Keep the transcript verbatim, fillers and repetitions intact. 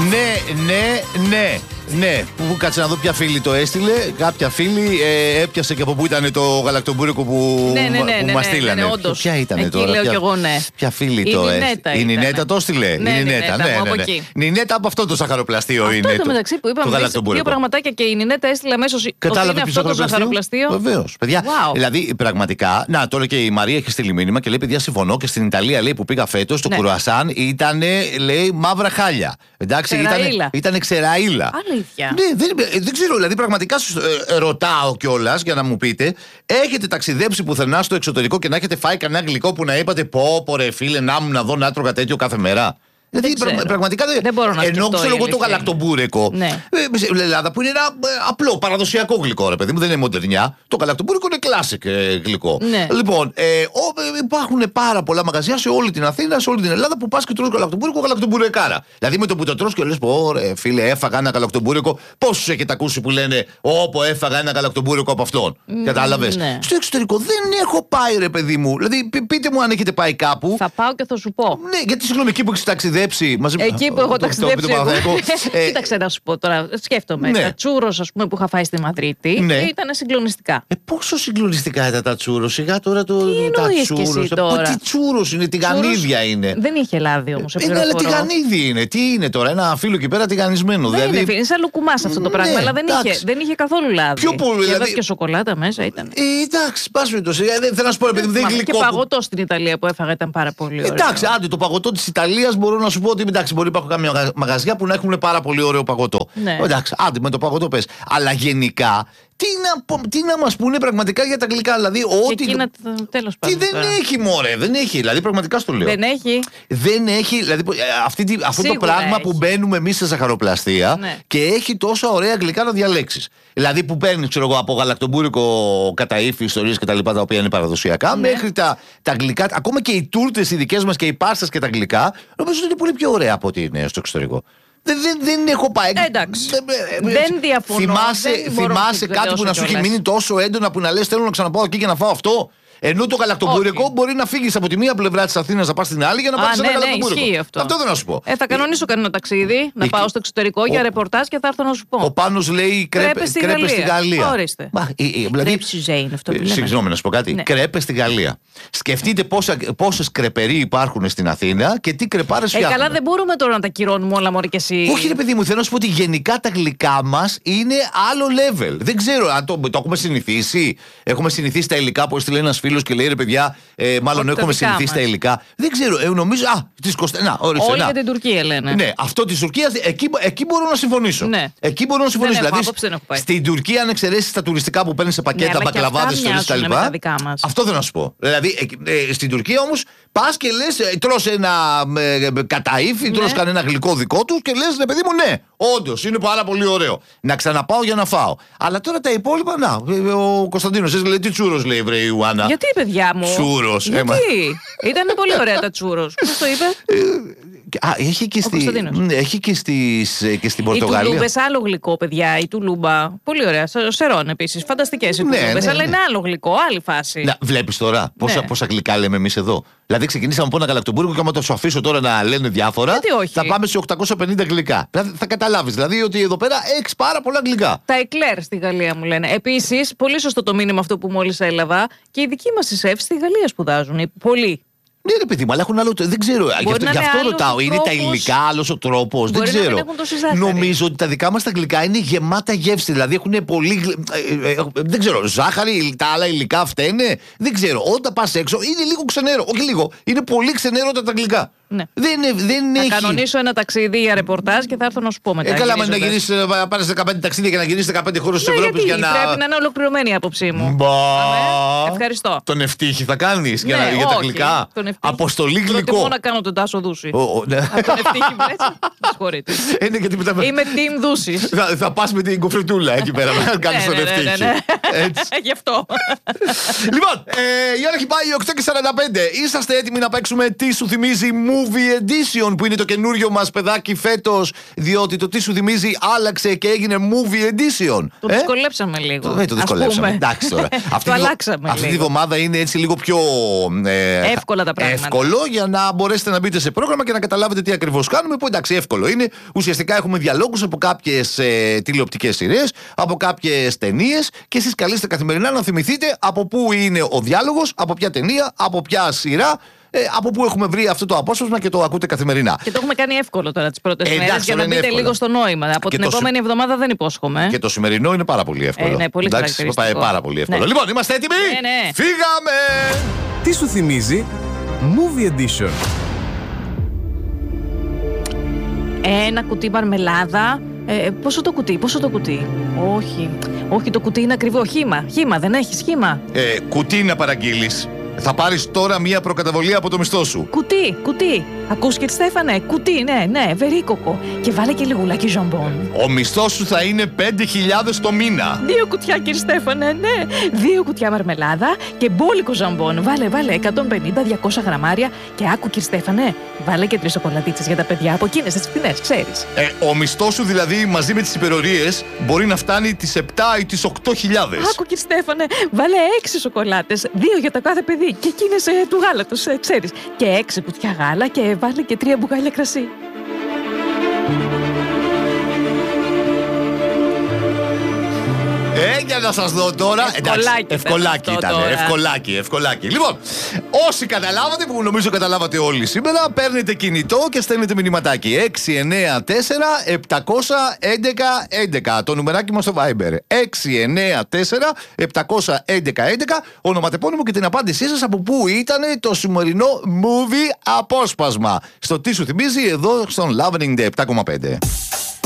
Ναι, ναι, ναι. Ναι, που κάτσε να δω ποια φίλη το έστειλε. Κάποια φίλη ε, έπιασε και από πού ήταν το γαλακτομπούρικο που, ναι, ναι, ναι, ναι, που ναι, μας στείλανε. Ναι, ναι, ποια ήταν εκεί τώρα, λέω ποια, κι εγώ, ναι. Ποια φίλη η το έστειλε. Η Νινέτα το έστειλε. Ναι, η Νινέτα, ναι, ναι, ναι, ναι. Νινέτα από αυτό το ζαχαροπλαστείο αυτό είναι. Αυτό το μεταξύ που είπαμε δύο πραγματάκια και η Νινέτα έστειλε αμέσως. Κατάλαβε αυτό το ζαχαροπλαστείο. Βεβαίως. Παιδιά, wow. Δηλαδή πραγματικά. Να, τώρα και η Μαρία έχει στείλει μήνυμα και λέει: παιδιά, συμφωνώ και στην Ιταλία λέει που πήγα φέτος το κουρουασάν ήταν λέει μαύρα χάλια. Εντάξει, ήταν ξεραΐλα. Αλήθεια. Δεν ξέρω, δηλαδή πραγματικά σας ε, ρωτάω κιόλας για να μου πείτε, έχετε ταξιδέψει πουθενά στο εξωτερικό και να έχετε φάει κανένα γλυκό που να είπατε πω πω ρε φίλε να μου να δω να τρώγα τέτοιο κάθε μέρα? Δηλαδή πρα, πραγματικά δεν μπορώ να ενώ ξέρω εγώ το γαλακτομπούρεκο. Ναι. Στην Ελλάδα που είναι ένα απλό παραδοσιακό γλυκό, ρε παιδί μου, δεν είναι μοντερνιά. Το γαλακτομπούρεκο είναι classic ε, γλυκό. Ναι. Λοιπόν, ε, ό, υπάρχουν πάρα πολλά μαγαζιά σε όλη την Αθήνα, σε όλη την Ελλάδα που πα και τρως γαλακτομπούρεκο, γαλακτομπούρεκάρα. Δηλαδή με το που το τρως και λες, ωραία, φίλε, έφαγα ένα γαλακτομπούρεκο. Πόσους έχετε ακούσει που λένε, Όπο, έφαγα ένα γαλακτομπούρεκο από αυτόν. Mm, κατάλαβες. Ναι. Στο εξωτερικό δεν έχω πάει, ρε παιδί μου. Δηλαδή πείτε μου αν έχετε πάει κάπου. Θα πάω και θα σου πω. Ναι, γιατί συγγνώμη, εκεί που έχεις ταξιδέψει. Μαζί... Εκεί που έχω ταξιδέψει. Κοίταξε να σου πω τώρα, σκέφτομαι. Ναι. Τα τσούρος, ας πούμε, που είχα φάει στη Μαδρίτη ναι. ήταν συγκλονιστικά. Ε, πόσο συγκλονιστικά ήταν τα τσούρος, σιγά τώρα το. Τι εννοείς κι εσύ τώρα? Τι τσούρος είναι, τηγανίδια είναι. Δεν είχε λάδι όμως. Είναι, αλλά τηγανίδι είναι. Τι είναι τώρα, ένα φύλλο εκεί πέρα τηγανισμένο. Δεν δηλαδή... είναι, είναι σαν λουκουμάς αυτό το πράγμα, ναι, αλλά δεν είχε, δεν είχε καθόλου λάδι. Πιο πολύ. Και δηλαδή... και σοκολάτα μέσα ήταν. Ε, εντάξει, πας με το. Θέλω να σου πω, επειδή δεν γλυκό. Και παγωτό στην Ιταλία που έφαγα ήταν πάρα πολύ ωραίο. Εντάξει, άντε το παγωτό της Ιταλίας μπορώ να σου πω ότι εντάξει, μπορεί να υπάρχουν κάποια μαγαζιά που να έχουν πάρα πολύ ωραίο παγωτό. Ναι. Εντάξει, άντε με το παγωτό πες. Αλλά γενικά, τι να, τι να μας πούνε πραγματικά για τα γλυκά. Δηλαδή, ό,τι. Εκείνα, τέλος πάντων. Τι δεν τώρα. Έχει, μωρέ, δεν έχει. Δηλαδή, πραγματικά στο λέω. Δεν έχει. Δεν έχει. Δηλαδή, αυτή, αυτό σίγουρα το πράγμα έχει. Που μπαίνουμε εμείς σε ζαχαροπλαστεία ναι. Και έχει τόσα ωραία γλυκά να διαλέξεις. Δηλαδή, που παίρνει, ξέρω εγώ, από γαλακτομπούρικο κατά ύφη, ιστορίες κτλ. Τα, τα οποία είναι παραδοσιακά, ναι. Μέχρι τα, τα γλυκά. Ακόμα και οι τούρτες οι δικές μας και οι πάστες και τα γλυκά, νομίζω ότι είναι πολύ πιο ωραία από ό,τι είναι στο εξωτερικό. Δεν, δεν, δεν έχω πάει. Εντάξει. Δεν, δεν διαφωνώ. Θυμάσαι, δεν θυμάσαι κάτι που να σου έχει μείνει τόσο έντονα που να λες θέλω να ξαναπάω εκεί και να φάω αυτό? Ενώ το γαλακτομπούρικο μπορεί να φύγεις από τη μία πλευρά της Αθήνας να πας στην άλλη για να πάρεις ένα ναι, γαλακτομπούρικο. Ναι, αυτό. αυτό δεν να σου πω. Ε, θα κανονίσω κανένα ταξίδι, να πάω στο εξωτερικό ο... για ρεπορτάζ και θα έρθω να σου πω. Ο Πάνος λέει κρέπες στη Γαλλία. Στη Γαλλία. Ορίστε. Δηλαδή, συγγνώμη να σου πω κάτι. Ναι. Κρέπες στη Γαλλία. Σκεφτείτε πόσες κρεπεροί υπάρχουν στην Αθήνα και τι κρεπάρες φτιάχνουν. Ε, καλά, δεν μπορούμε τώρα να τα κυρώνουμε όλα μωρέ και εσύ. Όχι, ρε παιδί μου, θέλω να σου πω ότι γενικά τα γλυκά μας είναι άλλο level. Δεν ξέρω αν το, το έχουμε συνηθίσει. Έχουμε συνηθίσει τα υλικά που έστειλε ένας φίλος και λέει ρε παιδιά. Ε, μάλλον όχι έχουμε συνηθίσει μας. τα υλικά. Δεν ξέρω, ε, νομίζω. Α, τη Κωνσταντίνα. Όλοι για την Τουρκία λένε. Ναι, αυτό τη Τουρκία, εκεί, εκεί μπορώ να συμφωνήσω. Ναι. Εκεί μπορώ να συμφωνήσω. Δεν δηλαδή, έχω, δεν έχω πάει. Στην Τουρκία, αν εξαιρέσει τα τουριστικά που παίρνει σε πακέτα, ναι, μπακλαβάδες, ιστορίες κτλ. Αυτό δεν να σου πω. Δηλαδή, ε, στην Τουρκία όμως πα και λε, ε, τρως ένα ε, καταήφι, ναι. Τρως κανένα γλυκό δικό του και λε, ρε παιδί μου, ναι, όντως είναι πάρα πολύ ωραίο. Να ξαναπάω για να φάω. Αλλά τώρα τα υπόλοιπα, να, ο Κωνσταντίνος λέει τι τσούρος λέει, βρε Ιουάννα. Γιατί, παιδιά μου. Τσούρος. Γιατί. Ήταν πολύ ωραία τα τσούρος. Πώς το είπε. Α, έχει και, στη, έχει και, στις, και στην Πορτογαλία. Οι τουλούμπες άλλο γλυκό, παιδιά. Η τουλούμπα. Πολύ ωραία. Σερών επίσης. Φανταστικές οι τουλούμπες. Ναι, ναι, ναι. Αλλά είναι άλλο γλυκό, άλλη φάση. Να, βλέπεις τώρα πόσα, ναι. πόσα γλυκά λέμε εμείς εδώ. Δηλαδή ξεκινήσαμε από ένα γαλακτομπούρικο και άμα το σου αφήσω τώρα να λένε διάφορα, θα πάμε σε οκτακόσια πενήντα γλυκά. Δηλαδή, θα καταλάβεις δηλαδή ότι εδώ πέρα έχεις πάρα πολλά γλυκά. Τα εκλέρ στη Γαλλία μου λένε. Επίσης, πολύ σωστό το μήνυμα αυτό που μόλις έλαβα. Και οι δικοί μας οι σεφ στη Γαλλία σπουδάζουν. Πολλοί. Ναι, ρε παιδί μου, αλλά έχουν άλλο. Δεν ξέρω. Γι' αυτό, γι αυτό ρωτάω. Είναι τα υλικά, άλλο ο τρόπο. Δεν ξέρω. Νομίζω ότι τα δικά μας τα γλυκά είναι γεμάτα γεύση. Δηλαδή έχουν πολύ. Ε, ε, δεν ξέρω. Ζάχαρη, τα άλλα υλικά φταίνε. Δεν ξέρω. Όταν πας έξω είναι λίγο ξενέρο. Όχι λίγο. Είναι πολύ ξενέρωτα τα γλυκά. Ναι. Δεν, δεν θα έχει... κανονίσω ένα ταξίδι για ρεπορτάζ και θα έρθω να σου πω μετά. Ε, καλά, να γυρίσει, να πάρει δεκαπέντε ταξίδια και να γυρίσει δεκαπέντε χώρες τη ναι, Ευρώπη για να. Πρέπει να είναι ολοκληρωμένη η άποψή μου. Μπα... Ευχαριστώ. Τον ευτύχη θα κάνει ναι, για, για τα γλυκά. Αποστολή γλυκό. Προτιμώ να κάνω τον Τάσο Δούση. Oh, oh, ναι. Από τον ευτύχη μου, έτσι. Συγχωρείτε. Είμαι team Δούση. Θα, θα πα με την κουφριτούλα εκεί πέρα να κάνει τον ευτύχη. Γι' αυτό. Λοιπόν, η ώρα έχει πάει οκτώ και σαράντα πέντε. Είσαστε έτοιμοι να παίξουμε τι σου θυμίζει μου Movie Edition, που είναι το καινούριο μας παιδάκι φέτος, διότι το τι σου θυμίζει άλλαξε και έγινε Movie Edition. Το ε? δυσκολέψαμε λίγο. Δεν το δυσκολέψαμε. Εντάξει τώρα. Αυτή, το αλλάξαμε αυτή τη βδομάδα είναι έτσι λίγο πιο ε, εύκολα τα πράγματα. Εύκολο για να μπορέσετε να μπείτε σε πρόγραμμα και να καταλάβετε τι ακριβώς κάνουμε. Που εντάξει, εύκολο είναι. Ουσιαστικά έχουμε διαλόγους από κάποιες ε, τηλεοπτικές σειρές, από κάποιες ταινίες και εσείς καλείστε καθημερινά να θυμηθείτε από πού είναι ο διάλογος, από ποια ταινία, από ποια σειρά. Ε, από πού έχουμε βρει αυτό το απόσπασμα και το ακούτε καθημερινά. Και το έχουμε κάνει εύκολο τώρα τις πρώτες ε, μέρες για να μπείτε εύκολα. Λίγο στο νόημα. Από και την επόμενη σι... εβδομάδα δεν υπόσχομαι. Και το σημερινό είναι πάρα πολύ εύκολο. Ε, ναι, πολύ εντάξει, πάει πάρα πολύ εύκολο. Ναι. Λοιπόν, είμαστε έτοιμοι. Ναι, ναι. Φύγαμε! Τι σου θυμίζει Movie Edition? Ένα κουτί μαρμελάδα. Ε, πόσο το κουτί, πόσο το κουτί. Όχι, όχι, το κουτί είναι ακριβό. Χύμα, χύμα, δεν έχεις χύμα. Ε, κουτί να παραγγείλεις. Θα πάρεις τώρα μία προκαταβολή από το μισθό σου. Κουτί, κουτί. Ακούς και Στέφανε, κουτί, ναι, ναι, βερίκοκο. Και βάλε και λιγουλάκι ζαμπόν. Ο μισθός σου θα είναι πέντε χιλιάδες το μήνα. Δύο κουτιά, κύριε Στέφανε, ναι. Δύο κουτιά μαρμελάδα και μπόλικο ζαμπόν. Βάλε, βάλε εκατόν πενήντα με διακόσια γραμμάρια. Και άκου, κύριε Στέφανε, βάλε και τρεις σοκολατίτσες για τα παιδιά από εκείνες τις φθηνές, ξέρεις. Ε, ο μισθός σου δηλαδή μαζί με τις υπερορίες μπορεί να φτάνει τις επτά ή τις οκτώ χιλιάδες. Άκου, κύριε Στέφανε, βάλε έξι σοκολάτες. Δύο για το κάθε παιδί. Και εκείνες ε, του γάλατος, ε, ξέρεις. Και έξι κουτιά γάλα και βάλε και τρία μπουκάλια κρασί. Ε, για να σας δω τώρα. Ευκολάκι, εντάξει, ευκολάκι ήταν. Τώρα. Ευκολάκι, ευκολάκι. Λοιπόν, όσοι καταλάβατε, που νομίζω καταλάβατε όλοι σήμερα, παίρνετε κινητό και στέλνετε μηνυματάκι. έξι εννέα τέσσερα επτακόσια έντεκα έντεκα. Το νουμεράκι μας στο Viber. έξι εννέα τέσσερα επτακόσια έντεκα έντεκα. Ονοματεπώνυμο και την απάντησή σας από πού ήταν το σημερινό movie απόσπασμα. Στο τι σου θυμίζει εδώ στον Love ενενήντα επτά κόμμα πέντε.